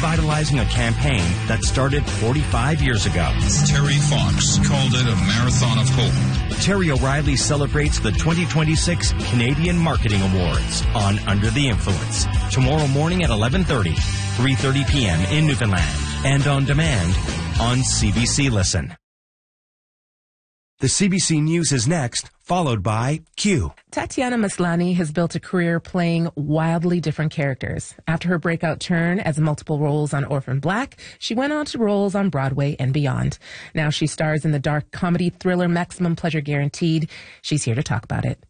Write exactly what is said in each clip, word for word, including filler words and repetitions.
revitalizing a campaign that started forty-five years ago. Terry Fox called it a marathon of hope. Terry O'Reilly celebrates the twenty twenty-six Canadian Marketing Awards on Under the Influence. Tomorrow morning at eleven thirty, three thirty p.m. in Newfoundland. And on demand on C B C Listen. The C B C News is next, followed by Q. Tatiana Maslany has built a career playing wildly different characters. After her breakout turn as multiple roles on Orphan Black, she went on to roles on Broadway and beyond. Now she stars in the dark comedy thriller Maximum Pleasure Guaranteed. She's here to talk about it.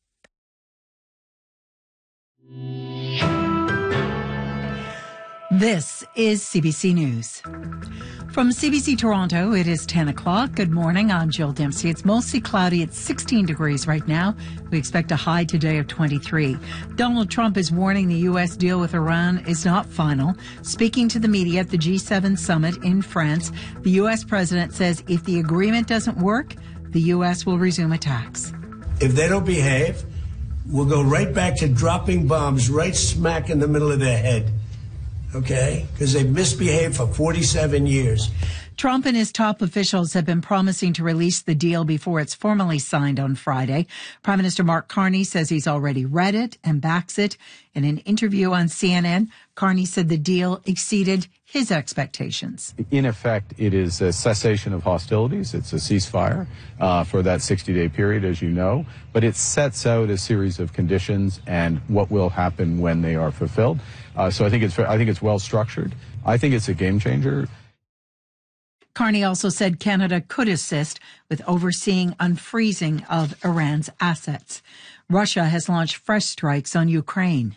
This is C B C News. From C B C Toronto, it is ten o'clock. Good morning. I'm Jill Dempsey. It's mostly cloudy at sixteen degrees right now. We expect a high today of twenty-three. Donald Trump is warning the U S deal with Iran is not final. Speaking to the media at the G seven summit in France, the U S president says if the agreement doesn't work, the U S will resume attacks. If they don't behave, we'll go right back to dropping bombs right smack in the middle of their head. Okay? Because they've misbehaved for forty-seven years. Trump and his top officials have been promising to release the deal before it's formally signed on Friday. Prime Minister Mark Carney says he's already read it and backs it. In an interview on C N N, Carney said the deal exceeded his expectations. In effect, it is a cessation of hostilities. It's a ceasefire uh, for that sixty-day period, as you know. But it sets out a series of conditions and what will happen when they are fulfilled. Uh, so I think it's I think it's well structured. I think it's a game changer. Carney also said Canada could assist with overseeing unfreezing of Iran's assets. Russia has launched fresh strikes on Ukraine.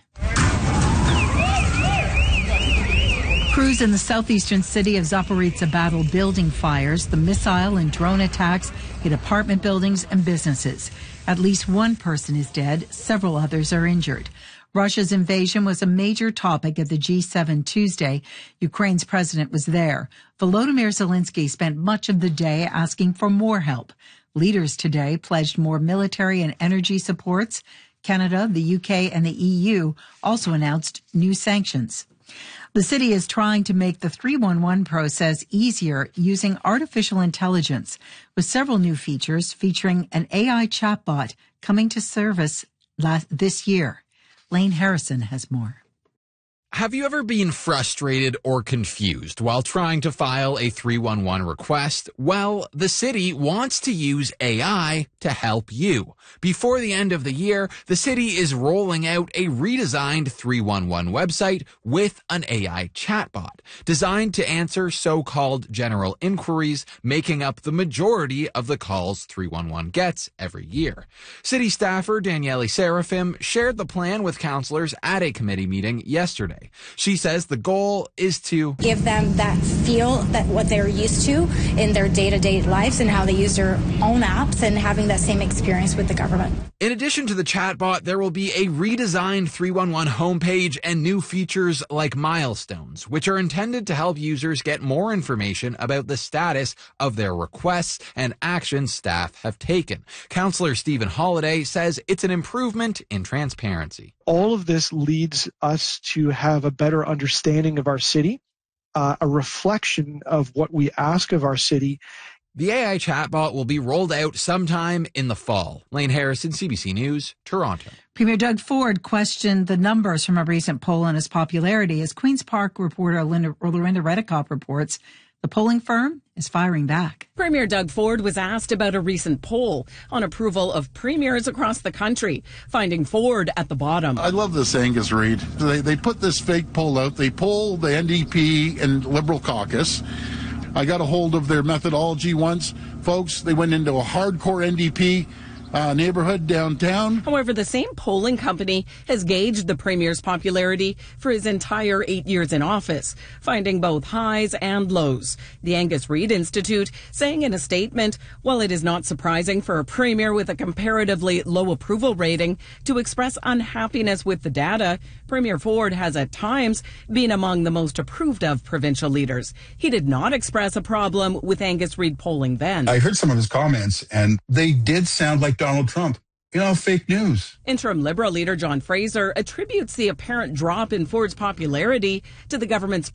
Crews in the southeastern city of Zaporizhzhia battled building fires. The missile and drone attacks hit apartment buildings and businesses. At least one person is dead. Several others are injured. Russia's invasion was a major topic at the G seven Tuesday. Ukraine's president was there. Volodymyr Zelensky spent much of the day asking for more help. Leaders today pledged more military and energy supports. Canada, the U K, and the E U also announced new sanctions. The city is trying to make the three one one process easier using artificial intelligence, with several new features featuring an A I chatbot coming to service last, this year. Lane Harrison has more. Have you ever been frustrated or confused while trying to file a three one one request? Well, the city wants to use A I to help you. Before the end of the year, the city is rolling out a redesigned three one one website with an A I chatbot designed to answer so-called general inquiries, making up the majority of the calls three one one gets every year. City staffer Daniele Seraphim shared the plan with councillors at a committee meeting yesterday. She says the goal is to give them that feel that what they're used to in their day-to-day lives and how they use their own apps and having that same experience with the government. In addition to the chatbot, there will be a redesigned three one one homepage and new features like milestones, which are intended to help users get more information about the status of their requests and actions staff have taken. Councillor Stephen Holliday says it's an improvement in transparency. All of this leads us to have a better understanding of our city, uh, a reflection of what we ask of our city. The A I chatbot will be rolled out sometime in the fall. Lane Harrison, C B C News, Toronto. Premier Doug Ford questioned the numbers from a recent poll on his popularity. As Queen's Park reporter Linda, Lorinda Redekop reports, the polling firm is firing back. Premier Doug Ford was asked about a recent poll on approval of premiers across the country, finding Ford at the bottom. I love this Angus Reid. They, they put this fake poll out. They polled the N D P and Liberal caucus. I got a hold of their methodology once. Folks, they went into a hardcore N D P uh, neighborhood downtown. However, the same polling company has gauged the Premier's popularity for his entire eight years in office, finding both highs and lows. The Angus Reid Institute saying in a statement, while it is not surprising for a Premier with a comparatively low approval rating to express unhappiness with the data, Premier Ford has at times been among the most approved of provincial leaders. He did not express a problem with Angus Reid polling then. I heard some of his comments, and they did sound like Donald Trump. You know, fake news. Interim Liberal leader John Fraser attributes the apparent drop in Ford's popularity to the government's